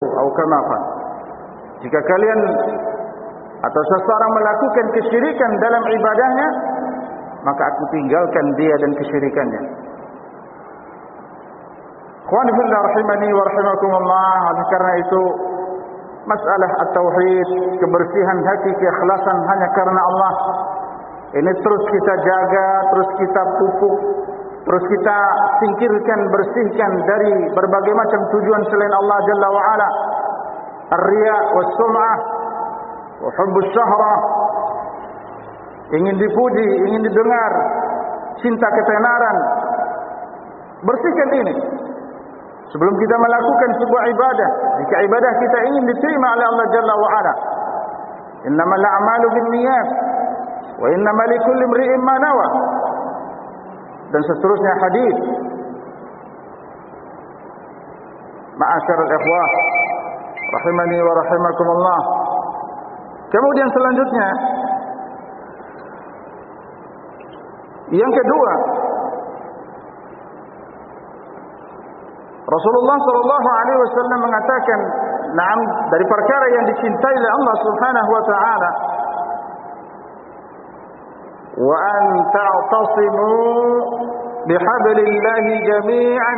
atau kama qala. Jika kalian atau seseorang melakukan kesyirikan dalam ibadahnya, maka aku tinggalkan dia dan kesyirikannya. Ikhwan fillah rahimani wa rahimakumullah. Oleh karena itu, masalah at-tauhid, kebersihan hati, keikhlasan hanya karena Allah, ini terus kita jaga, terus kita pupuk, terus kita singkirkan, bersihkan dari berbagai macam tujuan selain Allah Jalla wa'ala. Ar-riya was-sum'ah wa hubbus syahrah, ingin dipuji, ingin didengar, cinta ketenaran. Bersihkan ini sebelum kita melakukan sebuah ibadah. Jika ibadah kita ingin diterima oleh Allah Jalla wa'ala, innamal a'malu binniyat wa innamal likulli imri'in ma nawa, dan seterusnya hadis. Ma'asyiral ikhwah rahimani wa rahimakumullah. Kemudian selanjutnya, yang kedua, Rasulullah sallallahu alaihi wasallam mengatakan, "Na'am, dari perkara yang dicintai oleh Allah Subhanahu wa taala, wa an ta'tasimu bihablillahi jami'an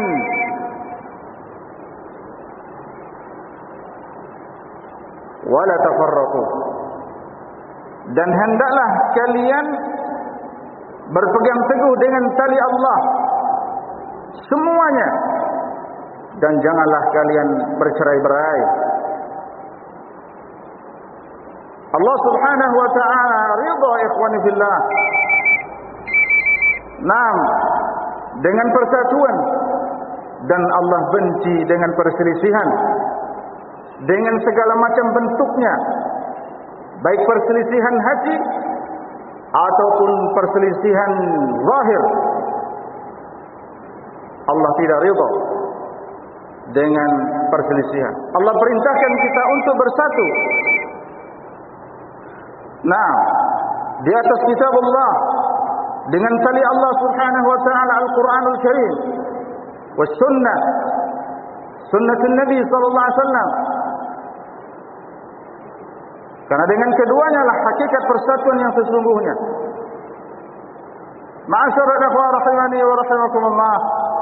wa la tafarraqu." Dan hendaklah kalian berpegang teguh dengan tali Allah semuanya, dan janganlah kalian bercerai-berai. Allah Subhanahu wa ta'ala ridha, ikhwani fillah, naam, dengan persatuan, dan Allah benci dengan perselisihan dengan segala macam bentuknya, baik perselisihan hati ataupun perselisihan zahir. Allah tidak ridha dengan perselisihan. Allah perintahkan kita untuk bersatu. Nah, di atas kitab Allah, dengan tali Allah Subhanahu wa ta'ala, Al-Quranul Karim, was sunnah, sunnatul Nabi sallallahu alaihi wasallam. Karena dengan keduanya lah hakikat persatuan yang sesungguhnya. Ma'asyiral ikhwah rahimani wa rahimakumullah.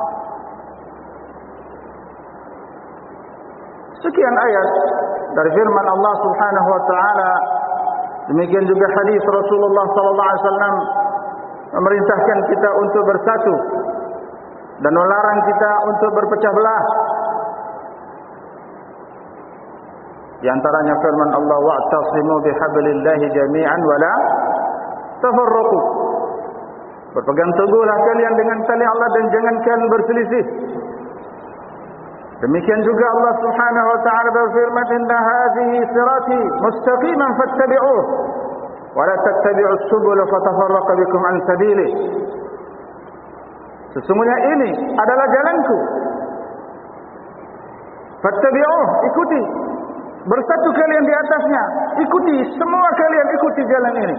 Sekian ayat dari firman Allah Subhanahu wa taala, demikian juga hadis Rasulullah sallallahu alaihi wasallam memerintahkan kita untuk bersatu dan melarang kita untuk berpecah belah. Di antaranya firman Allah, wa'tasimu bihablillahi jami'an wa la tafarraqu. Berpegang teguhlah kalian dengan tali Allah dan jangan kalian berselisih. Demikian juga Allah Subhanahu wa ta'ala berfirman, inna hadhihi sirati mustaqiman fattabi'uh wa la tattabi'us subula fatafarraqa bikum an sabilih. Sesungguhnya ini adalah jalanku, fattabi'uh, ikuti, bersatu kalian di atasnya, ikuti, semua kalian ikuti jalan ini.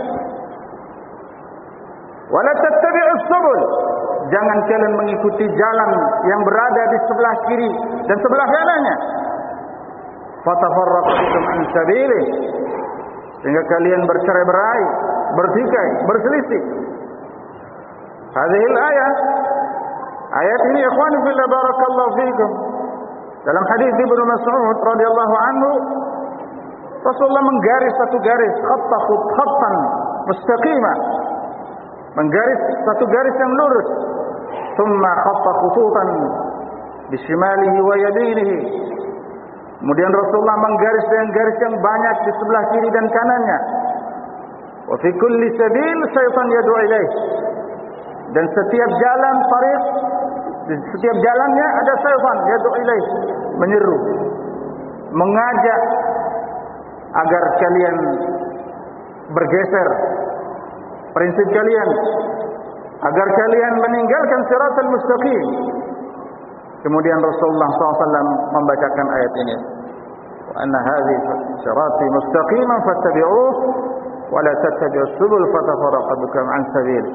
Wa la tattabi'us subul, jangan kalian mengikuti jalan yang berada di sebelah kiri dan sebelah kanannya. Fatafarraqu bikum an sabilih, sehingga kalian bercerai-berai, bertikai, berselisih. Hadhil ayat ini ikhwan fillah barakallahu fikum. Dalam hadis Ibnu Mas'ud radhiyallahu anhu, Rasulullah menggaris satu garis, khattan mustaqimah, menggaris satu garis yang lurus. Thumma khatta khututan bishimalihi wa yaminihi. Kemudian Rasulullah menggaris dengan garis yang banyak di sebelah kiri dan kanannya. Wa fi kulli sabil syaitan yad'u ilaih. Dan setiap jalan, tariq, di setiap jalannya ada syaitan yad'u ilaih, menyeru, mengajak agar kalian bergeser prinsip kalian, agar kalian meninggalkan siratal mustaqim. Kemudian Rasulullah SAW membacakan ayat ini, wa anna hadhihi sirati mustaqiman fattabi'uh wa la tattabi'us subul fatafarraqa bikum an sabil.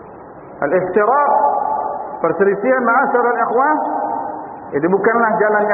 Al-iftiraq, perselisihan, ma'asyiral ikhwah, itu bukanlah jalan